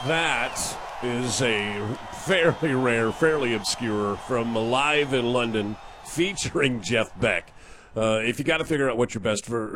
That is a fairly rare, fairly obscure from Live in London featuring Jeff Beck. If you got to figure out what your best